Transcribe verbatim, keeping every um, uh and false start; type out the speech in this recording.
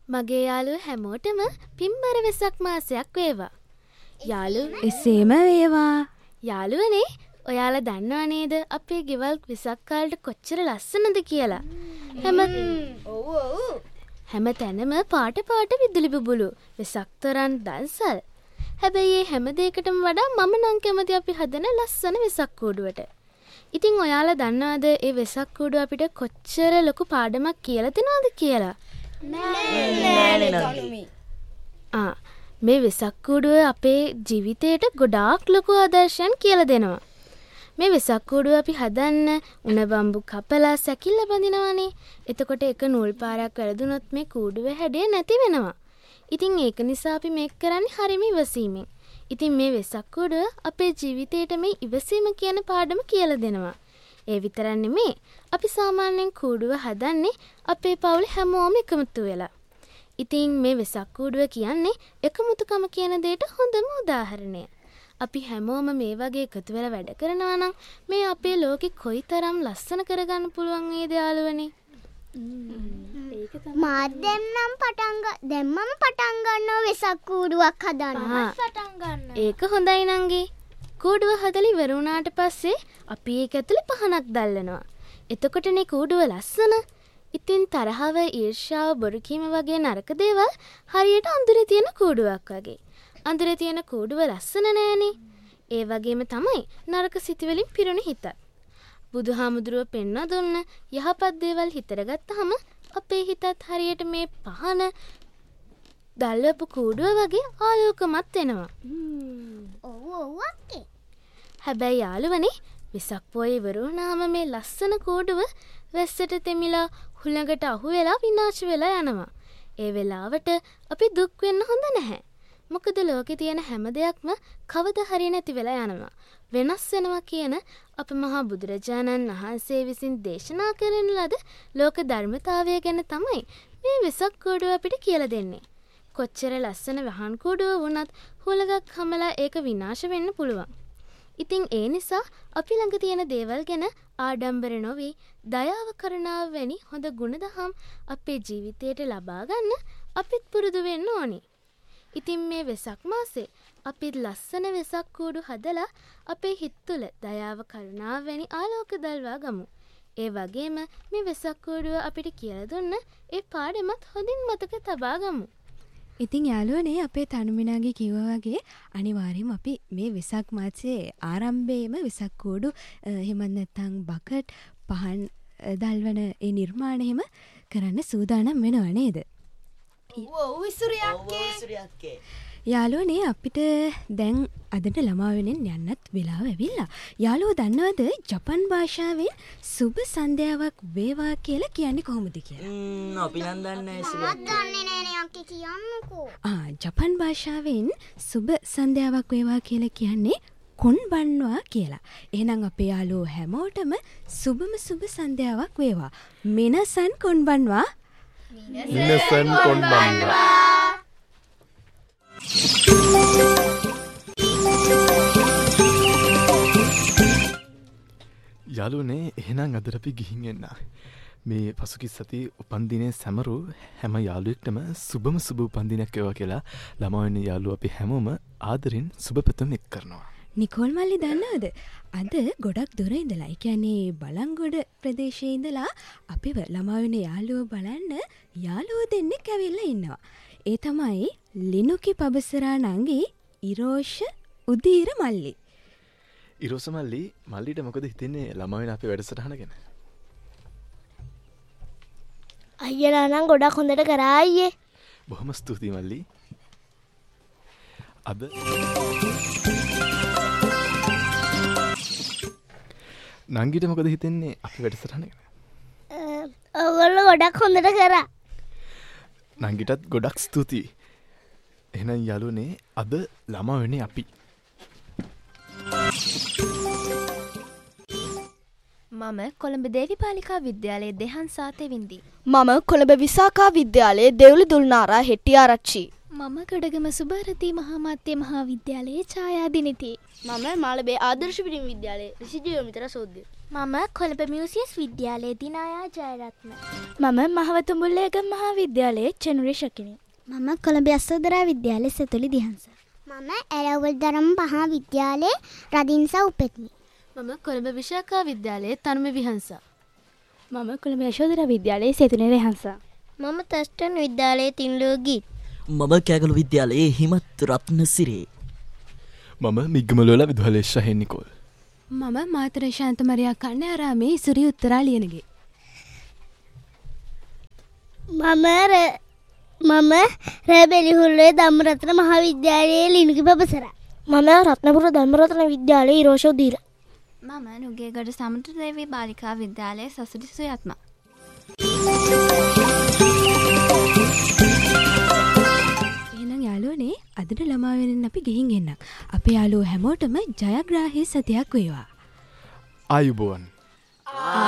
මගේ යාළුවෝ හැමෝටම පින්බර වෙසක් මාසයක් වේවා. යාළුවෝ එසේම වේවා. යාළුවනේ ඔයාලා දන්නව නේද අපේ ගෙවල් වෙසක් කාලේට කොච්චර ලස්සනද කියලා. හැම ඔව් ඔව්. හැම තැනම පාට පාට විදුලි බුබුලු, වෙසක් තොරන්, දන්සල්. හැබැයි මේ හැම දෙයකටම වඩා මම නම් කැමති අපි හදන ලස්සන වෙසක් කූඩුවට. ඉතින් ඔයාලා දන්නවද මේ වෙසක් කූඩුව අපිට කොච්චර ලොකු පාඩමක් කියලා දෙනවද කියලා? නෑ නෑ. ආ මේ වෙසක් කූඩුව අපේ ජීවිතේට ගොඩාක් ලොකු ආදර්ශයන් කියලා දෙනවා. මේ වෙසක් කූඩුව අපි හදන්න උණ බම්බු කපලා සැකිල්ල බඳිනවානේ. එතකොට එක නූල් පාරක් වැරදුනොත් මේ කූඩුවේ හැඩය නැති වෙනවා. ඉතින් ඒක නිසා අපි මේක කරන්නේ හරිම ඉවසීමෙන්. ඉතින් මේ වෙසක් කූඩුව අපේ ජීවිතේට මේ ඉවසීම කියන පාඩම කියලා දෙනවා. ඒ විතරක් නෙමේ අපි සාමාන්‍යයෙන් කූඩුව හදන්නේ අපේ පවුලේ හැමෝම එකමුතු වෙලා. ඉතින් මේ වෙසක් කූඩුව කියන්නේ එකමුතුකම කියන දෙයට හොඳම උදාහරණය. අපි හැමෝම මේ වගේ එකතු වෙලා වැඩ කරනවා නම් මේ අපේ ලෝකෙ කොයිතරම් ලස්සන කරගන්න පුළුවන් වේද යාළුවනේ. මා දැම්නම් පටන් දැම්මම පටන් ගන්නවා වෙසක් කූඩුවක් හදන්න. පටන් ගන්න. ඒක හොඳයි නංගි. කූඩුව හදලා ඉවර වුණාට පස්සේ අපි ඒක ඇතුලේ පහනක් දැල්ලනවා. එතකොටනේ කූඩුව ලස්සන. ඉතින් තරහව, ඊර්ෂ්‍යාව, බොරු කීම වගේ නරක දේවල් හරියට අඳුරේ තියෙන කූඩුවක් වගේ. අඳුරේ තියෙන කූඩුව ලස්සන නෑනේ. ඒ වගේම තමයි නරක සිතුවිලින් පිරුණු හිතත්. බුදුහාමුදුරුව පෙන්වා දුන්න යහපත් දේවල් හිතට ගත්තාම අපේ හිතත් හරියට මේ පහන දැල්වපු කූඩුව වගේ ආලෝකමත් වෙනවා. ඔව් ඔව් අක්කේ. හැබැයි යාළුවනේ වෙසක් පොයේ ඉවර වුණාම මේ ලස්සන කූඩුව වැස්සට තෙමිලා හුළඟට අහු වෙලා විනාශ වෙලා යනවා. ඒ වෙලාවට අපි දුක් වෙන්න හොඳ නැහැ. මොකද ලෝකේ තියෙන හැම දෙයක්ම කවදා හරි නැති වෙලා යනවා. වෙනස් වෙනවා කියන අප මහා බුදුරජාණන් වහන්සේ විසින් දේශනා කරන ලද ලෝක ධර්මතාවය ගැන තමයි මේ වෙසක් කූඩුව අපිට කියලා දෙන්නේ. කොච්චර ලස්සන වහන් කූඩුව වුණත් හුළඟක් හමලා ඒක විනාශ වෙන්න පුළුවන්. ඉතින් ඒ නිසා අපි ළඟ තියෙන දේවල් ගැන ආඩම්බර නොවි දයාව කරුණාව වැනි හොඳ ගුණදහම් අපේ ජීවිතයට ලබා ගන්න අපිත් පුරුදු වෙන්න ඕනේ. ඉතින් මේ වෙසක් මාසේ අපි ලස්සන වෙසක් කූඩු හදලා අපේ හිත තුළ දයාව කරුණාව වැනි ආලෝක දල්වා ගමු. ඒ වගේම මේ වෙසක් කූඩුව අපිට කියලා දුන්න ඒ පාඩමත් හොඳින් මතක තබා ගමු. ඉතින් යාළුවනේ අපේ තනුමිනාගේ කිව්වා වගේ අනිවාර්යයෙන්ම අපි මේ වෙසක් මාසයේ ආරම්භයේම වෙසක් කූඩු එහෙම නැත්නම් බකට් පහන් දල්වන ඒ නිර්මාණ එහෙම කරන්න සූදානම් වෙනව නේද? ඔව් විසුරියක්කේ. යාළුවනේ අපිට දැන් අදට ළමා වෙනින් යන්නත් වෙලාව ඇවිල්ලා. යාළුවෝ දන්නවද ජපන් භාෂාවෙන් සුබ සන්ධ්‍යාවක් වේවා කියලා කියන්නේ කොහොමද කියලා? ම්ම් අපි නම් දන්නේ මම දන්නේ නෑනේ අක්කේ කියන්නකෝ. ආ ජපන් භාෂාවෙන් සුබ සන්ධ්‍යාවක් වේවා කියලා කියන්නේ කොන්බන්වා කියලා. එහෙනම් අපේ යාළුවෝ හැමෝටම සුබම සුබ සන්ධ්‍යාවක් වේවා. මිනසන් කොන්බන්වා. මිනසන් කොන්බන්වා. යාළුවනේ එහෙනම් අද අපි ගිහින් එන්න. මේ පසුගිය සතියේ උපන්දිනයේ සැමරු හැම යාළුවෙක්ටම සුබම සුබ උපන්දිනයක් වේවා කියලා ළමා වෙන යාළුවෝ අපි හැමෝම ආදරෙන් සුබ පැතුම් එක් කරනවා. නිකෝල් මල්ලි දන්නවද? අද ගොඩක් දුර ඉඳලා, ඒ කියන්නේ බලංගොඩ ප්‍රදේශයේ ඉඳලා අපිව ළමා වෙන යාළුවෝ බලන්න යාළුවෝ දෙන්නෙක් ඇවිල්ලා ඉන්නවා. ඒ තමයි ලිනුකි පබසරා නංගි ඉරෝෂ උදීර මල්ලි. ඉරෝෂ මල්ලි මල්ලිට මොකද හිතෙන්නේ ළමා වෙන අපේ වැඩසටහන ගැන? අයියලා නම් ගොඩක් හොඳට කරා අයියේ. බොහොම ස්තුතියි මල්ලි. අද නංගිට මොකද හිතෙන්නේ අපේ වැඩසටහන ගැන? ඔයගොල්ලෝ ගොඩක් හොඳට කරා. නංගිටත් ගොඩක් ස්තුතියි. එහෙනම් යාළුවනේ අද ළමා වෙන්නේ අපි. මම කොළඹ දේවිපාලිකා විද්‍යාලයේ දෙහන්සා තෙවින්දි. මම කොළඹ විසාකා විද්‍යාලයේ දෙව්ලි දුල්නාරා හෙට්ටිආරච්චි. මම ගොඩගම සුභාරති මහාමාත්‍ය මහා විද්‍යාලයේ ඡායා දිනිති. මම මාළඹේ ආදර්ශ පිරිමි විද්‍යාලයේ ඍෂිජීව මිත්‍ර සෝද්‍ය. මම කොළඹ මියුසියස් විද්‍යාලයේ දිනායා ජයරත්න. මම මහවතුමුල්ලේගම මහා විද්‍යාලයේ චනුරි ශකිනි. මම කොළඹ යසෝදරා විද්‍යාලයේ සතුලි දිහංස. මම ඇරවුල් දරම් මහා විද්‍යාලයේ රදින්සා උපෙත්නි. මම කොළඹ විශාඛා විද්‍යාලයේ තනුම විහංස. මම කොළඹ යශෝදරා විද්‍යාලයේ සේතුනේ රෙහංස. මම තස්ටන් විද්‍යාලයේ තින්ලෝගීත්. මම කෑගලු විද්‍යාලයේ හිමත් රත්නසිරේ. මම මිග්ගමලෝල විදුහලේ ශහෙන් නිකෝල්. මම මාතර ශාන්ත මරියා කන්‍යාරාමේ සුරි උත්තරා ලියනගේ. මම මම රැබෙලිහුල්ලේ ධම්මරත්න මහා විද්‍යාලයේ ලිනුකි ප්‍රොෆෙසර්. මම රත්නපුර ධම්මරත්න විද්‍යාලයේ ඉරෝෂෝ දීලා. මම නුගේගොඩ සමුද්‍රදේවී බාලිකා විද්‍යාලයේ සසුඩි සුයත්ම. එහෙනම් යාළුවනේ අදට ළමා වෙනින් අපි ගිහින් එන්නම්. අපේ යාළුවෝ හැමෝටම ජයග්‍රාහී සතියක් වේවා. ආයුබෝවන්.